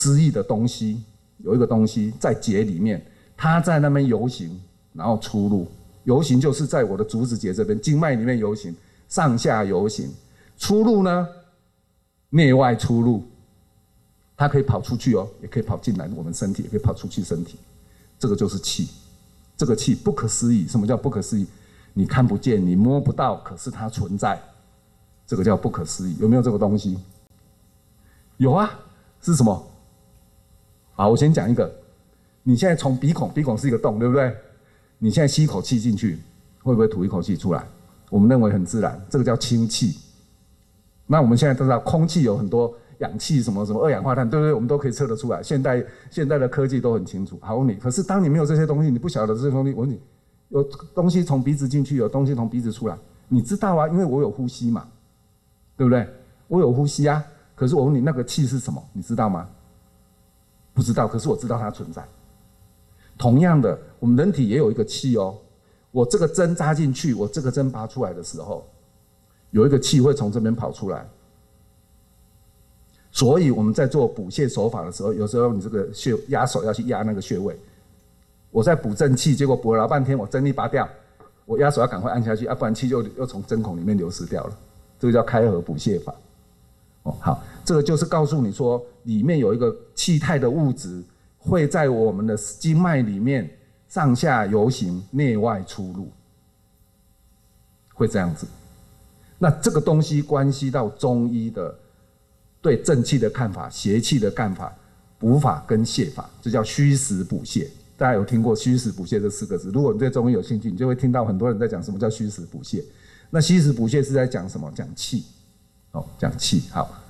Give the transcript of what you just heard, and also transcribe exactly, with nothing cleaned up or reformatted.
思议的东西，有一个东西在节里面，它在那边游行，然后出入。游行就是在我的足趾节这边经脉里面游行，上下游行。出入呢，内外出入，它可以跑出去哦，也可以跑进来我们身体，也可以跑出去身体。这个就是气，这个气不可思议。什么叫不可思议？你看不见，你摸不到，可是它存在，这个叫不可思议。有没有这个东西？有啊，是什么？好，我先讲一个。你现在从鼻孔，鼻孔是一个洞，对不对？你现在吸一口气进去，会不会吐一口气出来？我们认为很自然，这个叫氢气。那我们现在都知道，空气有很多氧气，什么什么二氧化碳，对不对？我们都可以测得出来。现代现代的科技都很清楚。好，你可是当你没有这些东西，你不晓得这些东西。我问你，有东西从鼻子进去，有东西从鼻子出来，你知道啊？因为我有呼吸嘛，对不对？我有呼吸啊。可是我问你，那个气是什么？你知道吗？不知道。可是我知道它存在。同样的，我们人体也有一个气哦。我这个针扎进去，我这个针拔出来的时候，有一个气会从这边跑出来。所以我们在做补泻手法的时候，有时候你这个穴压手要去压那个穴位。我在补正气，结果补了老半天，我针一拔掉，我压手要赶快按下去，要不然气就又从针孔里面流失掉了。这个叫开合补泻法。哦，好，这个就是告诉你说，里面有一个气态的物质会在我们的经脉里面上下游行，内外出入，会这样子。那这个东西关系到中医的对正气的看法、邪气的看法、补法跟泻法，这叫虚实补泻。大家有听过虚实补泻这四个字？如果你对中医有兴趣，你就会听到很多人在讲什么叫虚实补泻。那虚实补泻是在讲什么？讲气，哦，讲气。好。